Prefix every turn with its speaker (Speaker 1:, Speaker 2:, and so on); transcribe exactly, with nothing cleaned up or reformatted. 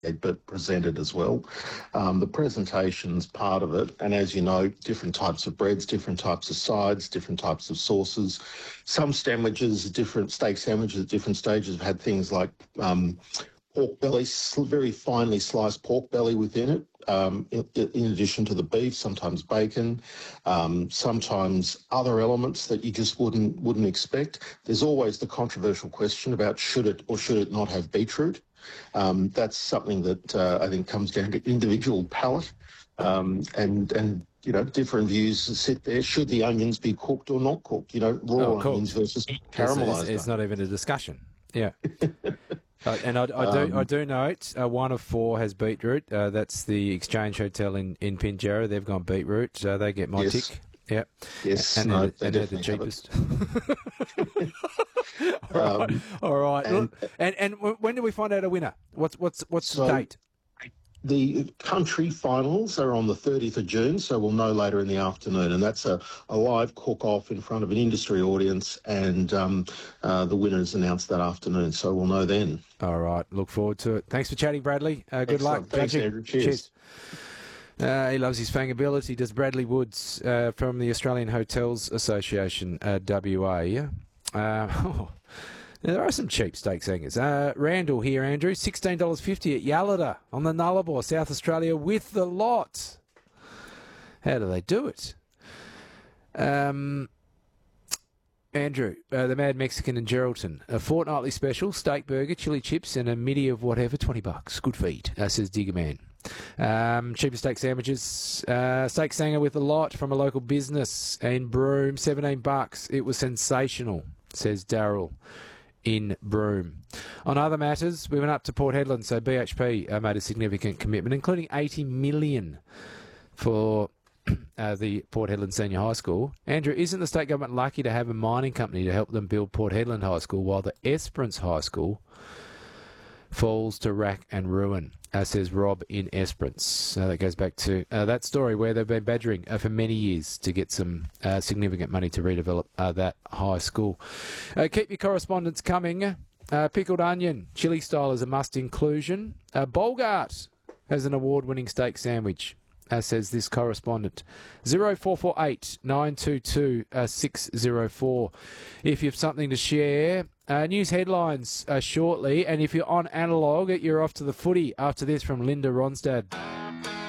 Speaker 1: but presented as well. Um, the presentation's part of it, and as you know, different types of breads, different types of sides, different types of sauces. Some sandwiches, different steak sandwiches at different stages have had things like um, pork belly, very finely sliced pork belly within it, um, in, in addition to the beef, sometimes bacon, um, sometimes other elements that you just wouldn't wouldn't expect. There's always the controversial question about should it or should it not have beetroot. Um, that's something that uh, I think comes down to individual palate, um, and and you know different views sit there. Should the onions be cooked or not cooked? You know, raw
Speaker 2: Oh, cool.
Speaker 1: onions versus
Speaker 2: It's,
Speaker 1: caramelised.
Speaker 2: it's, it's not even a discussion. Yeah. Uh, and I, I do
Speaker 1: Um,
Speaker 2: I do note uh, one of four has beetroot. Uh, that's the Exchange Hotel in, in Pinjarra. They've gone beetroot. Uh, they get my
Speaker 1: Yes.
Speaker 2: tick. Yeah.
Speaker 1: Yes,
Speaker 2: And
Speaker 1: no,
Speaker 2: they're,
Speaker 1: they
Speaker 2: and they're the
Speaker 1: definitely have it.
Speaker 2: cheapest. All right.
Speaker 1: Um,
Speaker 2: All right.
Speaker 1: and-
Speaker 2: Look, and and w- when do we find out a winner? What's what's what's
Speaker 1: So-
Speaker 2: the date?
Speaker 1: The country finals are on the thirtieth of June, so we'll know later in the afternoon. And that's a, a live cook-off in front of an industry audience, and um, uh, the winners announced that afternoon, so we'll know then.
Speaker 2: All right. Look forward to it. Thanks for chatting, Bradley. Uh, good
Speaker 1: Excellent.
Speaker 2: luck.
Speaker 1: Thanks,
Speaker 2: judging.
Speaker 1: Andrew. Cheers.
Speaker 2: Uh, he loves his fangability, does Bradley Woods uh, from the Australian Hotels Association, uh, W A. Uh, oh, there are some cheap steak singers. Uh, Randall here, Andrew, sixteen dollars fifty at Yalada on the Nullarbor, South Australia, with the lot. How do they do it? Um, Andrew, uh, the Mad Mexican in Geraldton, a fortnightly special, steak burger, chili chips, and a midi of whatever, twenty bucks. Good feed, uh, says Digger Man. Um, cheaper steak sandwiches, uh, steak sanger with a lot from a local business in Broome, seventeen bucks. It was sensational, says Daryl in Broome. On other matters, we went up to Port Hedland, so B H P uh, made a significant commitment, including eighty million dollars for uh, the Port Hedland Senior High School. Andrew, isn't the state government lucky to have a mining company to help them build Port Hedland High School, while the Esperance High School falls to rack and ruin, uh, says Rob in Esperance. Uh, that goes back to uh, that story where they've been badgering uh, for many years to get some uh, significant money to redevelop uh, that high school. Uh, keep your correspondence coming. Uh, pickled onion, chili style is a must inclusion. Uh, Bolgart has an award-winning steak sandwich, uh, says this correspondent. zero four four eight nine two two six zero four. If you have something to share, uh, news headlines uh, shortly, and if you're on analog, you're off to the footy after this from Linda Ronstadt.